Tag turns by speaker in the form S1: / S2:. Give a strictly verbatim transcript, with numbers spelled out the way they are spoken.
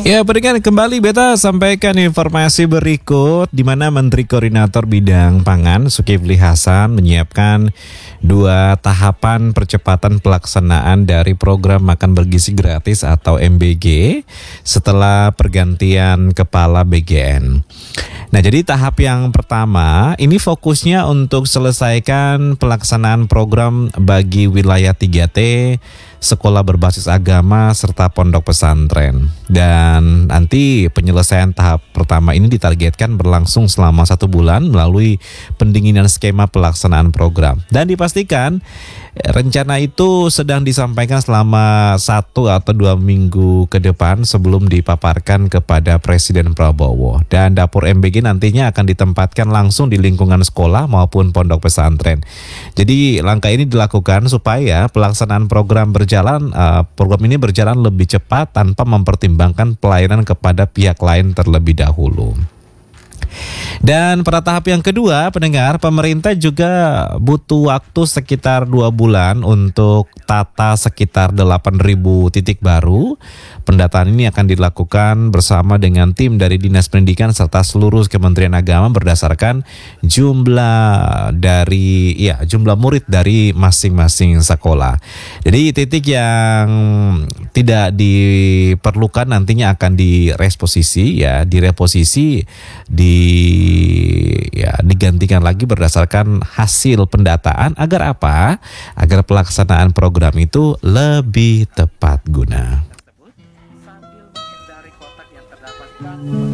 S1: Ya, pendengar, kembali beta sampaikan informasi berikut di mana Menteri Koordinator Bidang Pangan Zulkifli Hasan menyiapkan dua tahapan percepatan pelaksanaan dari program makan bergizi gratis atau M B G setelah pergantian kepala B G N. Nah, jadi tahap yang pertama ini fokusnya untuk selesaikan pelaksanaan program bagi wilayah tiga T, sekolah berbasis agama, serta pondok pesantren. Dan nanti penyelesaian tahap pertama ini ditargetkan berlangsung selama satu bulan melalui pendinginan skema pelaksanaan program. Dan dipastikan rencana itu sedang disampaikan selama satu atau dua minggu ke depan sebelum dipaparkan kepada Presiden Prabowo. Dan dapur M B G nantinya akan ditempatkan langsung di lingkungan sekolah maupun pondok pesantren. Jadi langkah ini dilakukan supaya pelaksanaan program berjalan, uh, program ini berjalan lebih cepat tanpa mempertimbangkan pelayanan kepada pihak lain terlebih dahulu. Dan pada tahap yang kedua, pendengar, pemerintah juga butuh waktu sekitar dua bulan untuk tata sekitar delapan ribu titik baru. Pendataan ini akan dilakukan bersama dengan tim dari Dinas Pendidikan serta seluruh Kementerian Agama berdasarkan jumlah dari ya jumlah murid dari masing-masing sekolah. Jadi titik yang tidak diperlukan nantinya akan direposisi ya, direposisi di ya digantikan lagi berdasarkan hasil pendataan. Agar apa? Agar pelaksanaan program itu lebih tepat guna.